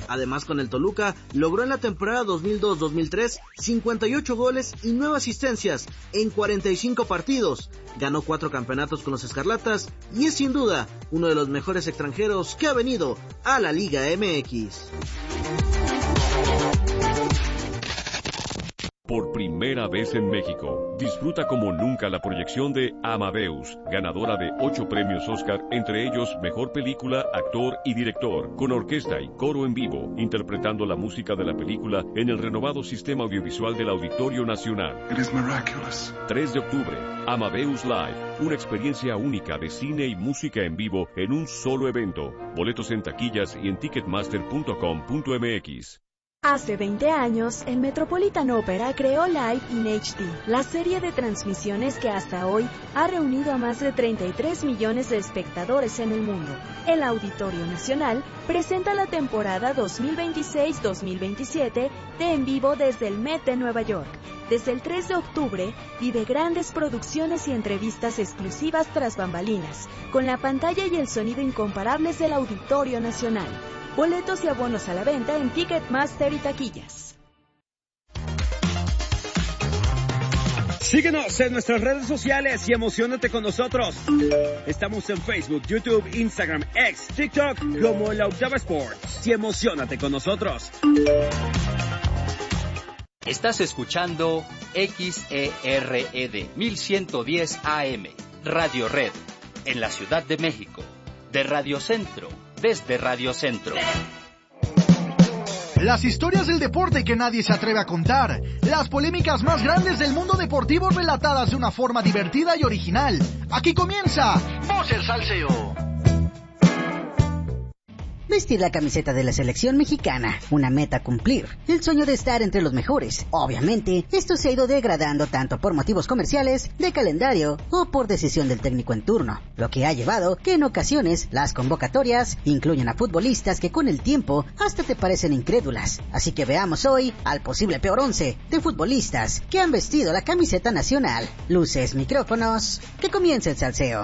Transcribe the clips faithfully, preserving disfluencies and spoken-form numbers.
Además, con el Toluca, logró en la temporada dos mil dos dos mil tres cincuenta y ocho goles y nueve asistencias en cuarenta y cinco partidos. Ganó cuatro campeonatos con los Escarlatas y es sin duda uno de los mejores extranjeros que ha venido a la Liga M X. Por primera vez en México, disfruta como nunca la proyección de Amadeus, ganadora de ocho premios Oscar, entre ellos Mejor Película, Actor y Director, con orquesta y coro en vivo, interpretando la música de la película en el renovado sistema audiovisual del Auditorio Nacional. It is miraculous. tres de octubre, Amadeus Live, una experiencia única de cine y música en vivo en un solo evento. Boletos en taquillas y en ticketmaster punto com punto m x. Hace veinte años, el Metropolitan Opera creó Live in H D, la serie de transmisiones que hasta hoy ha reunido a más de treinta y tres millones de espectadores en el mundo. El Auditorio Nacional presenta la temporada dos mil veintiséis dos mil veintisiete de En Vivo desde el Met de Nueva York. Desde el tres de octubre, vive grandes producciones y entrevistas exclusivas tras bambalinas, con la pantalla y el sonido incomparables del Auditorio Nacional. Boletos y abonos a la venta en Ticketmaster y taquillas. Síguenos en nuestras redes sociales y emociónate con nosotros. Estamos en Facebook, YouTube, Instagram, X, TikTok como La Octava Sports. Y emociónate con nosotros. Estás escuchando X E R E D mil ciento diez A M, Radio Red, en la Ciudad de México, de Radio Centro. Desde Radio Centro. Las historias del deporte que nadie se atreve a contar. Las polémicas más grandes del mundo deportivo relatadas de una forma divertida y original. Aquí comienza Voz el Salseo. Vestir la camiseta de la selección mexicana, una meta a cumplir, el sueño de estar entre los mejores. Obviamente, esto se ha ido degradando tanto por motivos comerciales, de calendario o por decisión del técnico en turno, lo que ha llevado que en ocasiones las convocatorias incluyen a futbolistas que con el tiempo hasta te parecen incrédulas. Así que veamos hoy al posible peor once de futbolistas que han vestido la camiseta nacional. Luces, micrófonos, que comience el salseo.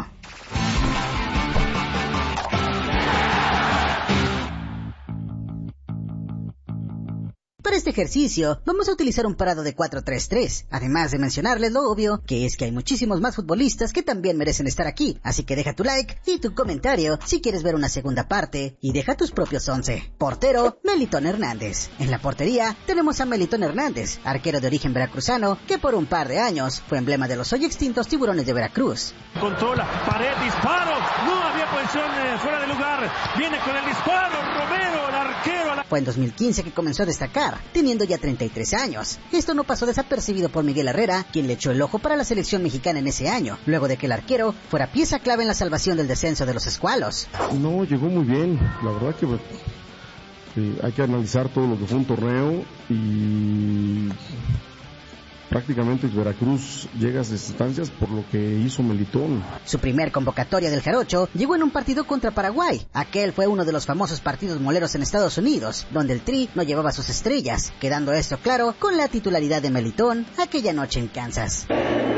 Para este ejercicio, vamos a utilizar un parado de cuatro tres tres, además de mencionarles lo obvio, que es que hay muchísimos más futbolistas que también merecen estar aquí, así que deja tu like y tu comentario si quieres ver una segunda parte, y deja tus propios once. Portero, Melitón Hernández. En la portería, tenemos a Melitón Hernández, arquero de origen veracruzano, que por un par de años fue emblema de los hoy extintos Tiburones de Veracruz. Controla, pared, disparo, no había posición eh, fuera de lugar, viene con el disparo, Romero, el arquero. La... Fue en dos mil quince que comenzó a destacar, teniendo ya treinta y tres años. Esto no pasó desapercibido por Miguel Herrera, quien le echó el ojo para la selección mexicana en ese año, luego de que el arquero fuera pieza clave en la salvación del descenso de los Escualos. No, llegó muy bien, la verdad que eh, hay que analizar todo lo que fue un torneo y prácticamente Veracruz llega a esas instancias por lo que hizo Melitón. Su primer convocatoria del Jarocho llegó en un partido contra Paraguay. Aquel fue uno de los famosos partidos moleros en Estados Unidos, donde el Tri no llevaba sus estrellas, quedando esto claro con la titularidad de Melitón aquella noche en Kansas.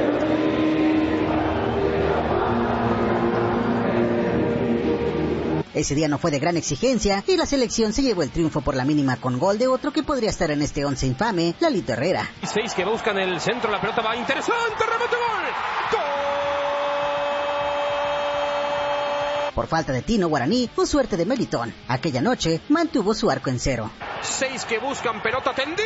Ese día no fue de gran exigencia y la selección se llevó el triunfo por la mínima con gol de otro que podría estar en este once infame, Lalito Herrera. Seis que buscan el centro, la pelota va interesante, remate, gol. ¡Gol! Por falta de tino guaraní o suerte de Melitón, aquella noche mantuvo su arco en cero. Seis que buscan pelota tendida.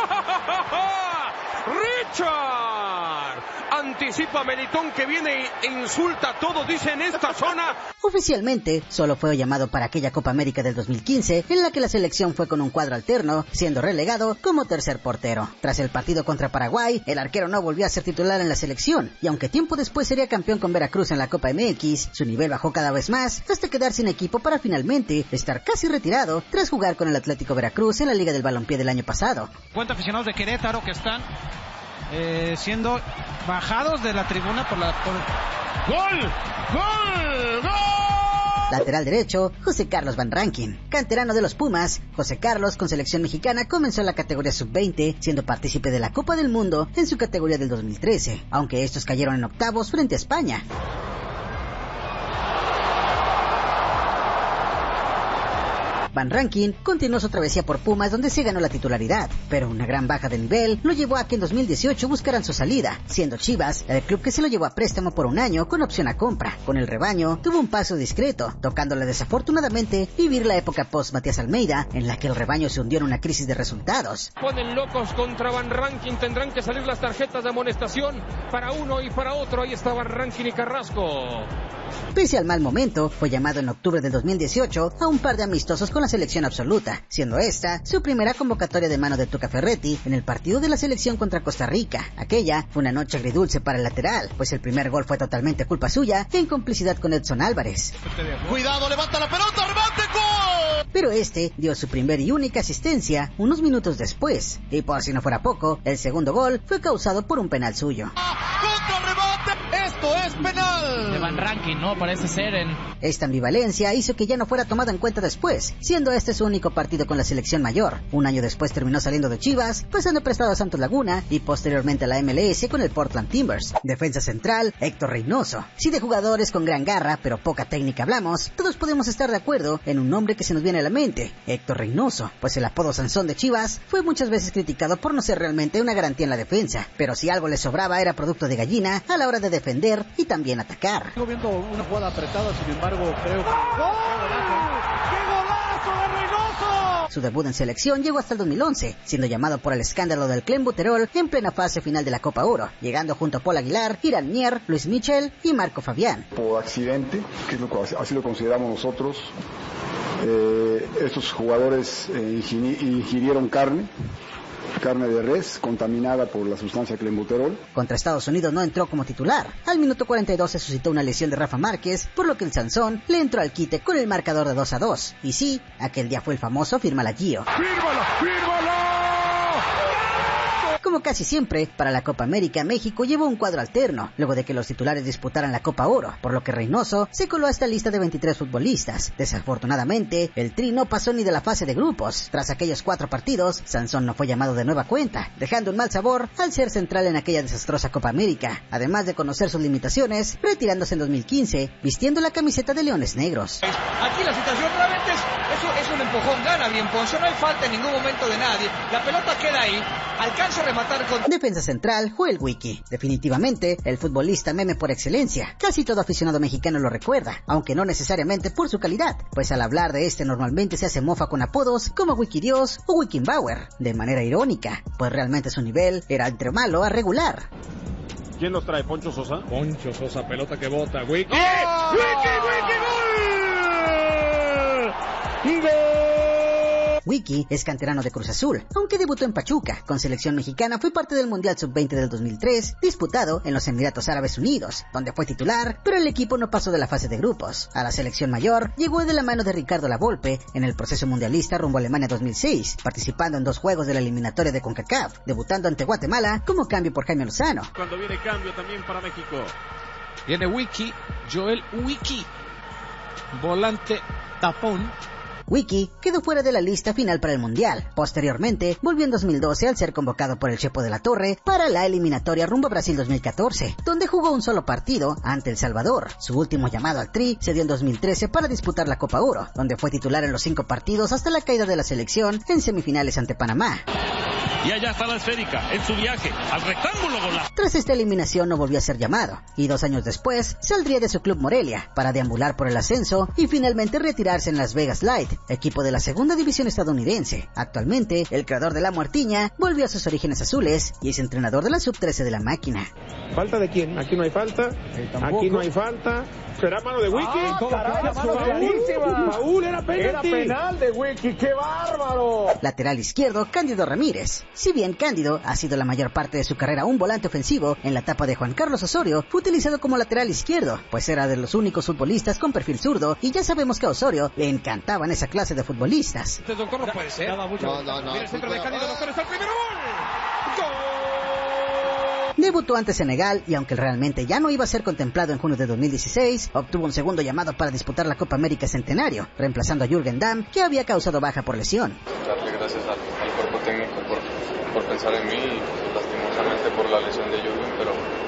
¡Richard! Anticipa Melitón que viene e insulta a todos, dice en esta zona. Oficialmente, solo fue llamado para aquella Copa América del dos mil quince, en la que la selección fue con un cuadro alterno, siendo relegado como tercer portero. Tras el partido contra Paraguay, el arquero no volvió a ser titular en la selección, y aunque tiempo después sería campeón con Veracruz en la Copa M X, su nivel bajó cada vez más, hasta quedar sin equipo para finalmente estar casi retirado tras jugar con el Atlético Veracruz en la Liga del Balompié del año pasado. Cuenta aficionados de Querétaro que están Eh, siendo bajados de la tribuna por la... Por... ¡Gol! ¡Gol! ¡Gol! Lateral derecho, José Carlos Van Rankin. Canterano de los Pumas, José Carlos, con selección mexicana, comenzó en la categoría sub veinte, siendo partícipe de la Copa del Mundo en su categoría del dos mil trece, aunque estos cayeron en octavos frente a España. Van Rankin continuó su travesía por Pumas, donde se ganó la titularidad, pero una gran baja de nivel lo llevó a que en dos mil dieciocho buscaran su salida, siendo Chivas el club que se lo llevó a préstamo por un año con opción a compra. Con el rebaño tuvo un paso discreto, tocándole desafortunadamente vivir la época post Matías Almeida, en la que el rebaño se hundió en una crisis de resultados. Ponen locos contra Van Rankin, tendrán que salir las tarjetas de amonestación para uno y para otro. Ahí está Van Rankin y Carrasco. Pese al mal momento, fue llamado en octubre del dos mil dieciocho a un par de amistosos con la selección absoluta, siendo esta su primera convocatoria de mano de Tuca Ferretti en el partido de la selección contra Costa Rica. Aquella fue una noche agridulce para el lateral, pues el primer gol fue totalmente culpa suya en complicidad con Edson Álvarez. Cuidado, levanta la pelota, remate, gol. Pero este dio su primer y única asistencia unos minutos después, y por si no fuera poco, el segundo gol fue causado por un penal suyo. ¡Contra remate! ¡Esto es penal! De Van Rankin, ¿no? Parece ser en... Esta ambivalencia hizo que ya no fuera tomado en cuenta después, siendo este su único partido con la selección mayor. Un año después terminó saliendo de Chivas, pasando prestado a Santos Laguna y posteriormente a la M L S con el Portland Timbers. Defensa central, Héctor Reynoso. Si de jugadores con gran garra, pero poca técnica hablamos, todos podemos estar de acuerdo en un nombre que se nos viene a la mente, Héctor Reynoso, pues el apodo Sansón de Chivas fue muchas veces criticado por no ser realmente una garantía en la defensa, pero si algo le sobraba era producto de gallina a la hora de defender y también atacar. Estoy viendo una jugada apretada, sin embargo, creo que... ¡Gol! ¡Qué golazo de Reynoso! Su debut en selección llegó hasta el dos mil once, siendo llamado por el escándalo del Clenbuterol en plena fase final de la Copa Oro, llegando junto a Paul Aguilar, Irán Mier, Luis Michel y Marco Fabián. Por accidente, que es lo que así lo consideramos nosotros, eh, estos jugadores eh, ingirieron carne, carne de res contaminada por la sustancia clenbuterol. Contra Estados Unidos no entró como titular. Al minuto cuarenta y dos se suscitó una lesión de Rafa Márquez, por lo que el Sansón le entró al quite con el marcador de dos a dos. Y sí, aquel día fue el famoso fírmala Gio. ¡Fírmala, fírmala! Como casi siempre, para la Copa América, México llevó un cuadro alterno, luego de que los titulares disputaran la Copa Oro, por lo que Reynoso se coló a esta lista de veintitrés futbolistas. Desafortunadamente, el Tri no pasó ni de la fase de grupos. Tras aquellos cuatro partidos, Sansón no fue llamado de nueva cuenta, dejando un mal sabor al ser central en aquella desastrosa Copa América, además de conocer sus limitaciones, retirándose en dos mil quince, vistiendo la camiseta de Leones Negros. Aquí la situación realmente es, es, es un empujón, gana bien Ponce, no hay falta en ningún momento de nadie, la pelota queda ahí, alcanza a rematar con... Defensa central, Joel Wiki. Definitivamente, el futbolista meme por excelencia. Casi todo aficionado mexicano lo recuerda, aunque no necesariamente por su calidad, pues al hablar de este normalmente se hace mofa con apodos como Wiki Dios o Wikinbauer, de manera irónica, pues realmente su nivel era entre malo a regular. ¿Quién nos trae? ¿Poncho Sosa? Poncho Sosa, pelota que bota. ¡Wiki! ¡Oh! ¡Wiki, Wiki, gol! ¡Gol! Wiki es canterano de Cruz Azul, aunque debutó en Pachuca. Con selección mexicana fue parte del Mundial sub veinte del dos mil tres, disputado en los Emiratos Árabes Unidos, donde fue titular, pero el equipo no pasó de la fase de grupos. A la selección mayor llegó de la mano de Ricardo Lavolpe en el proceso mundialista rumbo a Alemania dos mil seis, participando en dos juegos de la eliminatoria de CONCACAF, debutando ante Guatemala como cambio por Jaime Lozano. Cuando viene cambio también para México. Viene Wiki, Joel Wiki, volante tapón. Wiki quedó fuera de la lista final para el Mundial. Posteriormente, volvió en dos mil doce al ser convocado por el Chepo de la Torre para la eliminatoria rumbo a Brasil dos mil catorce, donde jugó un solo partido ante El Salvador. Su último llamado al Tri se dio en dos mil trece para disputar la Copa Oro, donde fue titular en los cinco partidos hasta la caída de la selección en semifinales ante Panamá. Y allá está la esférica, en su viaje, al rectángulo golazo. Tras esta eliminación no volvió a ser llamado, y dos años después saldría de su club Morelia para deambular por el ascenso y finalmente retirarse en Las Vegas Light, equipo de la segunda división estadounidense. Actualmente, el creador de la Muertiña volvió a sus orígenes azules y es entrenador de la sub trece de la máquina. ¿Falta de quién? Aquí no hay falta, eh, aquí no hay falta. ¿Será mano de Wiki? ¡Ah, caray, la mano clarísima! Paul, era penalti. Era penal de Wiki, ¡qué bárbaro! Lateral izquierdo, Cándido Ramírez. Si bien Cándido ha sido la mayor parte de su carrera un volante ofensivo, en la etapa de Juan Carlos Osorio fue utilizado como lateral izquierdo, pues era de los únicos futbolistas con perfil zurdo, y ya sabemos que a Osorio le encantaban esa clase de futbolistas. Este doctor no puede ser. No, no, no. Mira el centro de Cándido, doctor, está el primer gol. ¡Gol! Debutó ante Senegal y aunque realmente ya no iba a ser contemplado en junio de dos mil dieciséis, obtuvo un segundo llamado para disputar la Copa América Centenario, reemplazando a Jürgen Damm, que había causado baja por lesión. Darle gracias al, al cuerpo técnico por, por pensar en mí y lastimosamente por la lesión de Jürgen, pero aún así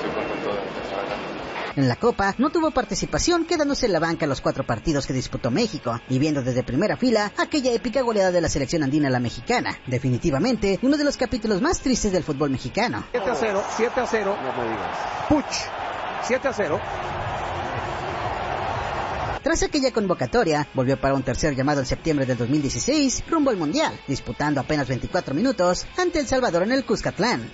muy contento de estar acá. En la Copa no tuvo participación, quedándose en la banca los cuatro partidos que disputó México y viendo desde primera fila aquella épica goleada de la selección andina a la mexicana. Definitivamente uno de los capítulos más tristes del fútbol mexicano. siete a cero, siete a cero. No me digas. Puch, siete a cero. Tras aquella convocatoria, volvió para un tercer llamado en septiembre del dos mil dieciséis rumbo al Mundial, disputando apenas veinticuatro minutos ante El Salvador en el Cuscatlán.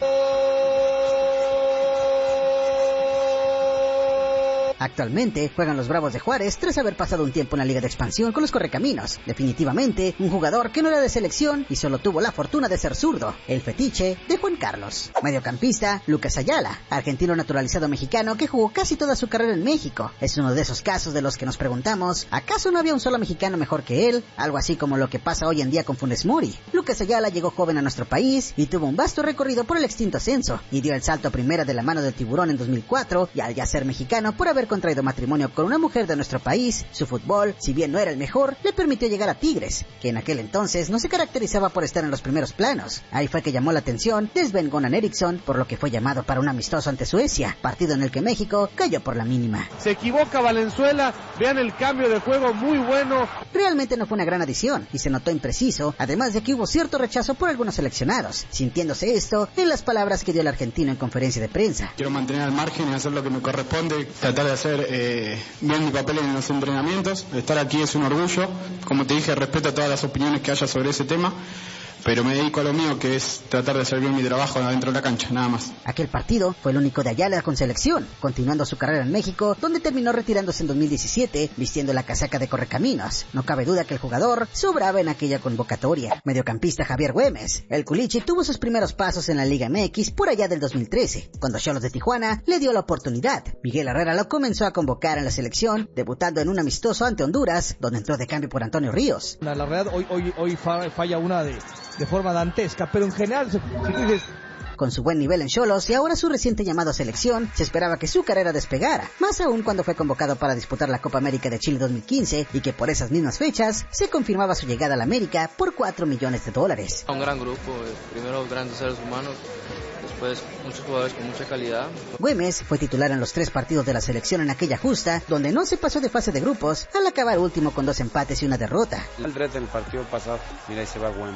Actualmente juegan los Bravos de Juárez tras haber pasado un tiempo en la Liga de Expansión con los Correcaminos. Definitivamente un jugador que no era de selección y solo tuvo la fortuna de ser zurdo, el fetiche de Juan Carlos. Mediocampista, Lucas Ayala, argentino naturalizado mexicano que jugó casi toda su carrera en México. Es uno de esos casos de los que nos preguntamos, ¿acaso no había un solo mexicano mejor que él? Algo así como lo que pasa hoy en día con Funes Mori. Lucas Ayala llegó joven a nuestro país y tuvo un vasto recorrido por el extinto ascenso y dio el salto a primera de la mano del Tiburón en dos mil cuatro, y al ya ser mexicano por haber contraído matrimonio con una mujer de nuestro país, su fútbol, si bien no era el mejor, le permitió llegar a Tigres, que en aquel entonces no se caracterizaba por estar en los primeros planos. Ahí fue que llamó la atención de Sven-Goran Eriksson, por lo que fue llamado para un amistoso ante Suecia, partido en el que México cayó por la mínima. Se equivoca Valenzuela, vean el cambio de juego muy bueno. Realmente no fue una gran adición y se notó impreciso, además de que hubo cierto rechazo por algunos seleccionados, sintiéndose esto en las palabras que dio el argentino en conferencia de prensa. Quiero mantener al margen y hacer lo que me corresponde, tratar de hacer eh, bien mi papel en los entrenamientos. Estar aquí es un orgullo, como te dije, respeto todas las opiniones que haya sobre ese tema, pero me dedico a lo mío, que es tratar de hacer bien mi trabajo adentro de la cancha, nada más. Aquel partido fue el único de Ayala con selección, continuando su carrera en México, donde terminó retirándose en dos mil diecisiete, vistiendo la casaca de Correcaminos. No cabe duda que el jugador sobraba en aquella convocatoria. Mediocampista Javier Güemes, el Culichi tuvo sus primeros pasos en la Liga M X por allá del dos mil trece, cuando Xolos de Tijuana le dio la oportunidad. Miguel Herrera lo comenzó a convocar en la selección, debutando en un amistoso ante Honduras, donde entró de cambio por Antonio Ríos. La, la verdad, hoy, hoy, hoy falla una de... de forma dantesca, pero en general, si tú dices... Con su buen nivel en Xolos y ahora su reciente llamado a selección, se esperaba que su carrera despegara, más aún cuando fue convocado para disputar la Copa América de Chile dos mil quince y que por esas mismas fechas se confirmaba su llegada a la América por cuatro millones de dólares. Un gran grupo, primero grandes seres humanos, después muchos jugadores con mucha calidad. Güemes fue titular en los tres partidos de la selección en aquella justa, donde no se pasó de fase de grupos, al acabar último con dos empates y una derrota. El reto del partido pasado, mira, ahí se va Güemes.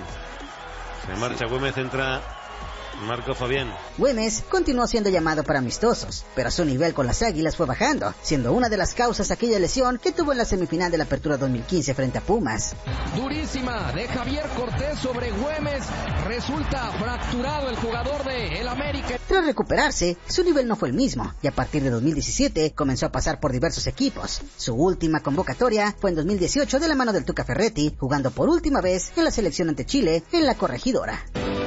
Se marcha Güemes, entra Marco Fabián. Güemes continuó siendo llamado para amistosos, pero su nivel con las Águilas fue bajando, siendo una de las causas aquella lesión que tuvo en la semifinal de la Apertura dos mil quince frente a Pumas. Durísima de Javier Cortés sobre Güemes, resulta fracturado el jugador de el América. Tras recuperarse, su nivel no fue el mismo, y a partir de dos mil diecisiete comenzó a pasar por diversos equipos. Su última convocatoria fue en dos mil dieciocho de la mano del Tuca Ferretti, jugando por última vez en la selección ante Chile en la Corregidora.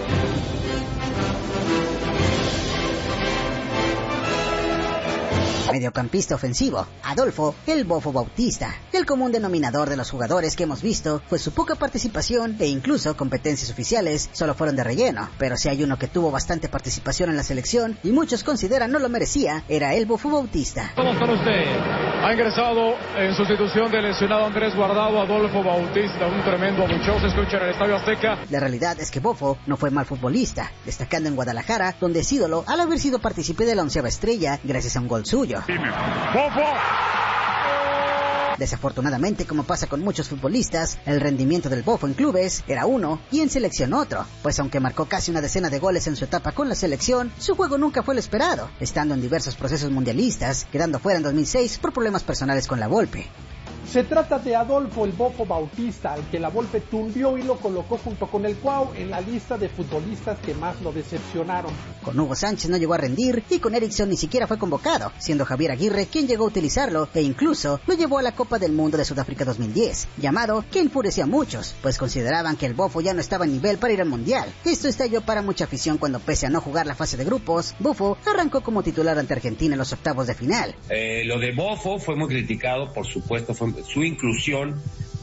Mediocampista ofensivo, Adolfo El Bofo Bautista. El común denominador de los jugadores que hemos visto fue su poca participación e incluso competencias oficiales solo fueron de relleno, pero si hay uno que tuvo bastante participación en la selección y muchos consideran no lo merecía, era El Bofo Bautista. Vamos con usted. Ha ingresado en sustitución del lesionado Andrés Guardado Adolfo Bautista, un tremendo abucheo se escucha en el Estadio Azteca. La realidad es que Bofo no fue mal futbolista, destacando en Guadalajara, donde es ídolo al haber sido partícipe de la onceava estrella gracias a un gol suyo. ¡Bofo! Desafortunadamente, como pasa con muchos futbolistas, el rendimiento del Bofo en clubes era uno y en selección otro, pues aunque marcó casi una decena de goles en su etapa con la selección, su juego nunca fue el esperado, estando en diversos procesos mundialistas, quedando fuera en dos mil seis por problemas personales con la Volpe. Se trata de Adolfo El Bofo Bautista, al que la Volpe tundió y lo colocó junto con el Cuau en la lista de futbolistas que más lo decepcionaron. Con Hugo Sánchez no llegó a rendir y con Eriksson ni siquiera fue convocado, siendo Javier Aguirre quien llegó a utilizarlo e incluso lo llevó a la Copa del Mundo de Sudáfrica dos mil diez, llamado que enfureció a muchos, pues consideraban que el Bofo ya no estaba en nivel para ir al Mundial. Esto estalló para mucha afición cuando, pese a no jugar la fase de grupos, Bofo arrancó como titular ante Argentina en los octavos de final. Eh, lo de Bofo fue muy criticado, por supuesto, fue su inclusión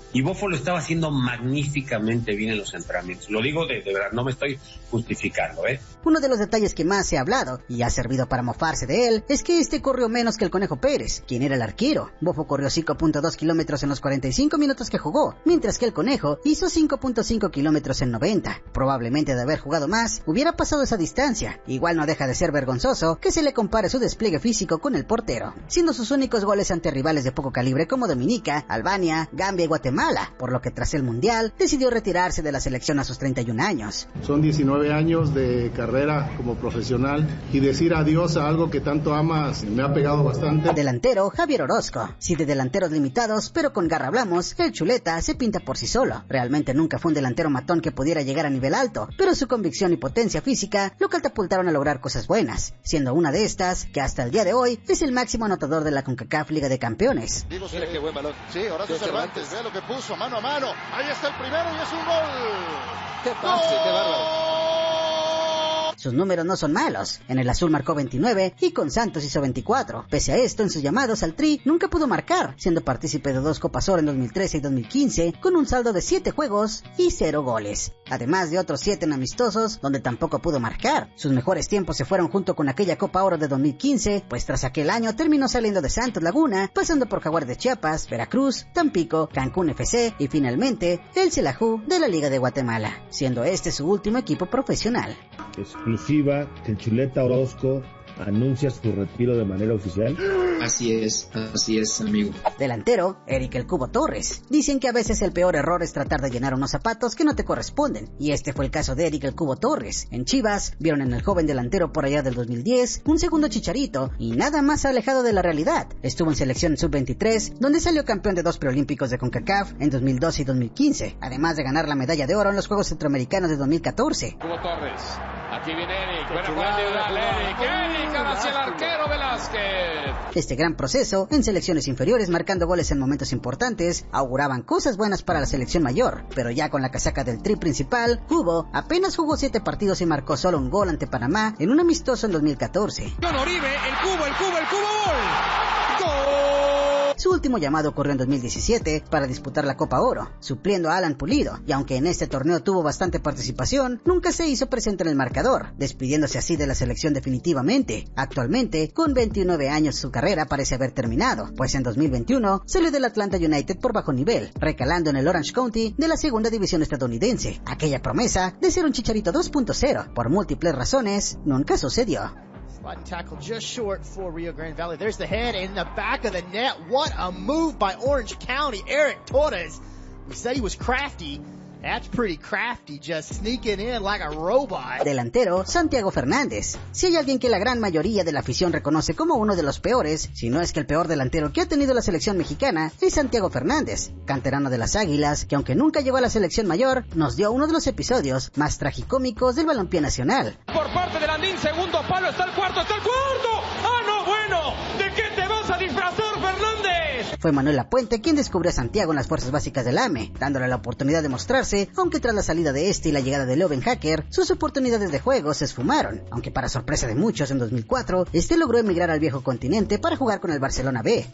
Y Bofo lo estaba haciendo magníficamente bien en los entrenamientos. Lo digo de, de verdad, no me estoy justificando, ¿eh? Uno de los detalles que más se ha hablado, y ha servido para mofarse de él, es que este corrió menos que el Conejo Pérez, quien era el arquero. Bofo corrió cinco punto dos kilómetros en los cuarenta y cinco minutos que jugó, mientras que el Conejo hizo cinco punto cinco kilómetros en noventa. Probablemente de haber jugado más, hubiera pasado esa distancia. Igual no deja de ser vergonzoso que se le compare su despliegue físico con el portero, siendo sus únicos goles ante rivales de poco calibre como Dominica, Albania, Gambia y Guatemala, por lo que tras el Mundial decidió retirarse de la selección a sus treinta y un años. Son diecinueve años de carrera como profesional y decir adiós a algo que tanto amas me ha pegado bastante. Delantero Javier Orozco. Si de delanteros limitados, pero con garra hablamos, el Chuleta se pinta por sí solo. Realmente nunca fue un delantero matón que pudiera llegar a nivel alto, pero su convicción y potencia física lo catapultaron a lograr cosas buenas, siendo una de estas que hasta el día de hoy es el máximo anotador de la CONCACAF Liga de Campeones. Digo, sí, qué buen balón. Sí, Horacio Cervantes, vea lo que puso, mano a mano. Ahí está el primero y es un gol. ¡Qué pase, qué bárbaro! Sus números no son malos. En el azul marcó veintinueve y con Santos hizo veinticuatro. Pese a esto, en sus llamados al Tri nunca pudo marcar, siendo partícipe de dos Copas Oro en dos mil trece y dos mil quince, con un saldo de siete juegos y cero goles. Además de otros siete en amistosos, donde tampoco pudo marcar. Sus mejores tiempos se fueron junto con aquella Copa Oro de dos mil quince, pues tras aquel año terminó saliendo de Santos Laguna, pasando por Jaguares de Chiapas, Veracruz, Tampico, Cancún F C y finalmente el Xelajú de la Liga de Guatemala, siendo este su último equipo profesional. Exclusiva, el Chuleta Orozco anuncia su retiro de manera oficial. Así es, así es, amigo. Delantero, Eric El Cubo Torres. Dicen que a veces el peor error es tratar de llenar unos zapatos que no te corresponden, y este fue el caso de Eric El Cubo Torres. En Chivas, vieron en el joven delantero por allá del dos mil diez un segundo Chicharito, y nada más alejado de la realidad. Estuvo en selección sub veintitrés, donde salió campeón de dos preolímpicos de CONCACAF en dos mil doce y dos mil quince, además de ganar la medalla de oro en los Juegos Centroamericanos de dos mil catorce. Cubo Torres, aquí viene Eric, buena jugada individual, Eric, Eric hacia el arquero Velázquez. Este gran proceso, en selecciones inferiores marcando goles en momentos importantes, auguraban cosas buenas para la selección mayor, pero ya con la casaca del Tri principal, Cubo apenas jugó siete partidos y marcó solo un gol ante Panamá en un amistoso en dos mil catorce. John Oribe, el Cubo, el Cubo, el Cubo, gol. ¡Gol! Su último llamado ocurrió en dos mil diecisiete para disputar la Copa Oro, supliendo a Alan Pulido, y aunque en este torneo tuvo bastante participación, nunca se hizo presente en el marcador, despidiéndose así de la selección definitivamente. Actualmente, con veintinueve años, su carrera parece haber terminado, pues en dos mil veintiuno salió del Atlanta United por bajo nivel, recalando en el Orange County de la segunda división estadounidense. Aquella promesa de ser un Chicharito dos punto cero, por múltiples razones, nunca sucedió. Sliding tackle just short for Rio Grande Valley. There's the head in the back of the net. What a move by Orange County. Eric Torres. We said he was crafty. That's pretty crafty, just sneaking in like a robot. Delantero, Santiago Fernández. Si hay alguien que la gran mayoría de la afición reconoce como uno de los peores, si no es que el peor delantero que ha tenido la selección mexicana, es Santiago Fernández, canterano de las Águilas, que aunque nunca llegó a la selección mayor, nos dio uno de los episodios más tragicómicos del balompié nacional. Por parte de Landín, segundo palo, está el cuarto, está el cuarto. ¡Ah, no, bueno! ¿De qué te vas a disfrazar, Fernández? Fue Manuel Lapuente quien descubrió a Santiago en las fuerzas básicas del A M E, dándole la oportunidad de mostrarse, aunque tras la salida de este y la llegada de Leuven Hacker, sus oportunidades de juego se esfumaron, aunque para sorpresa de muchos en dos mil cuatro, este logró emigrar al viejo continente para jugar con el Barcelona B.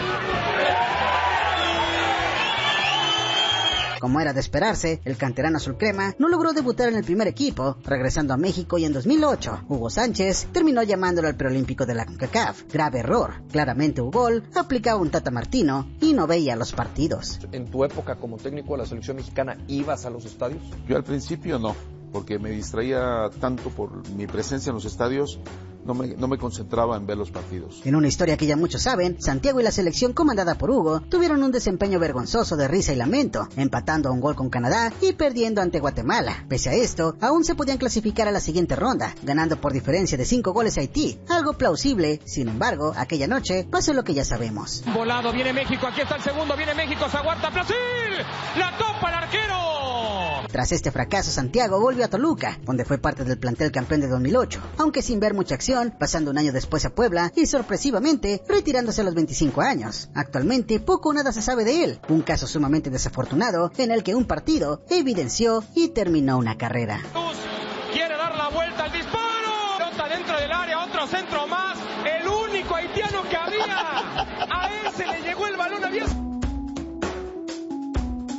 Como era de esperarse, el canterano azul crema no logró debutar en el primer equipo, regresando a México, y en dos mil ocho, Hugo Sánchez terminó llamándolo al preolímpico de la CONCACAF. Grave error. Claramente Hugo aplicaba un Tata Martino y no veía los partidos. ¿En tu época como técnico de la selección mexicana ibas a los estadios? Yo al principio no, porque me distraía tanto por mi presencia en los estadios. No me, no me concentraba en ver los partidos. En una historia que ya muchos saben, Santiago y la selección comandada por Hugo tuvieron un desempeño vergonzoso de risa y lamento, empatando a un gol con Canadá y perdiendo ante Guatemala. Pese a esto, aún se podían clasificar a la siguiente ronda, ganando por diferencia de cinco goles a Haití, algo plausible. Sin embargo, aquella noche pasó lo que ya sabemos. Volado, viene México, aquí está el segundo, viene México, se aguanta Brasil, la topa el arquero. Tras este fracaso, Santiago volvió a Toluca, donde fue parte del plantel campeón de dos mil ocho, aunque sin ver mucha acción, pasando un año después a Puebla y sorpresivamente retirándose a los veinticinco años. Actualmente poco o nada se sabe de él, un caso sumamente desafortunado en el que un partido evidenció y terminó una carrera. Quiere dar la vuelta al disparo, pelota dentro del área, otro centro más, el único haitiano que había, a ese le llegó el balón, había...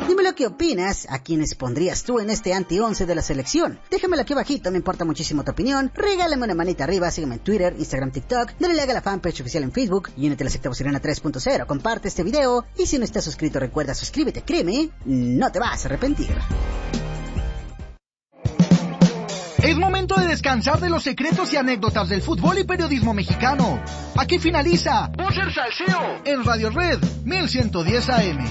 Dime lo que opinas, a quiénes pondrías tú en este anti once de la selección. Déjamelo aquí abajito, me importa muchísimo tu opinión. Regálame una manita arriba, sígueme en Twitter, Instagram, TikTok, dale like a la fanpage oficial en Facebook y únete a la secta Sirena tres punto cero. Comparte este video y si no estás suscrito recuerda suscríbete, créeme, no te vas a arrepentir. Es momento de descansar de los secretos y anécdotas del fútbol y periodismo mexicano. Aquí finaliza Búcer Salseo en Radio Red mil ciento diez A M.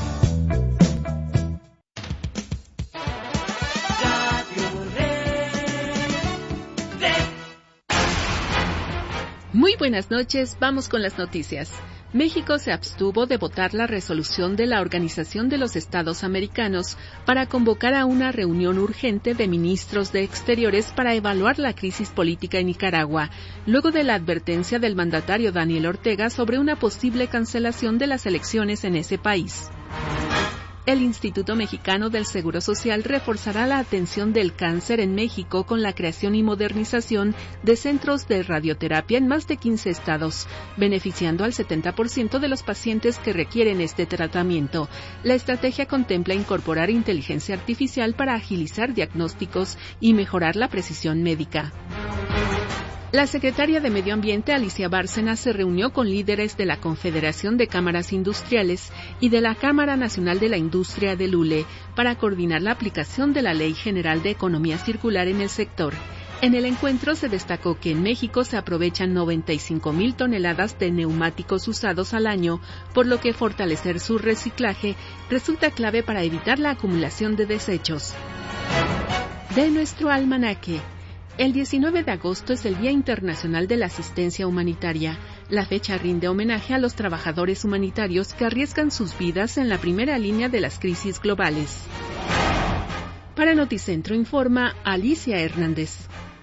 Muy buenas noches, vamos con las noticias. México se abstuvo de votar la resolución de la Organización de los Estados Americanos para convocar a una reunión urgente de ministros de Exteriores para evaluar la crisis política en Nicaragua, luego de la advertencia del mandatario Daniel Ortega sobre una posible cancelación de las elecciones en ese país. El Instituto Mexicano del Seguro Social reforzará la atención del cáncer en México con la creación y modernización de centros de radioterapia en más de quince estados, beneficiando al setenta por ciento de los pacientes que requieren este tratamiento. La estrategia contempla incorporar inteligencia artificial para agilizar diagnósticos y mejorar la precisión médica. La secretaria de Medio Ambiente, Alicia Bárcena, se reunió con líderes de la Confederación de Cámaras Industriales y de la Cámara Nacional de la Industria del U L E para coordinar la aplicación de la Ley General de Economía Circular en el sector. En el encuentro se destacó que en México se aprovechan noventa y cinco mil toneladas de neumáticos usados al año, por lo que fortalecer su reciclaje resulta clave para evitar la acumulación de desechos. De nuestro almanaque. El diecinueve de agosto es el Día Internacional de la Asistencia Humanitaria. La fecha rinde homenaje a los trabajadores humanitarios que arriesgan sus vidas en la primera línea de las crisis globales. Para Noticentro informa Alicia Hernández.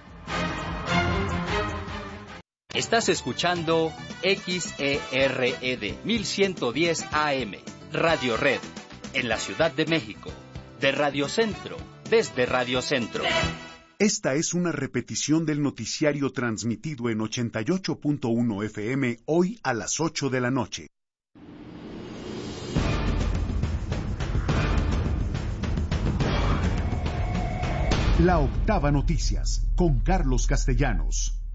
Estás escuchando X E R E D mil ciento diez A M, Radio Red, en la Ciudad de México, de Radio Centro, desde Radio Centro. Esta es una repetición del noticiario transmitido en ochenta y ocho punto uno F M hoy a las ocho de la noche. La Octava Noticias, con Carlos Castellanos.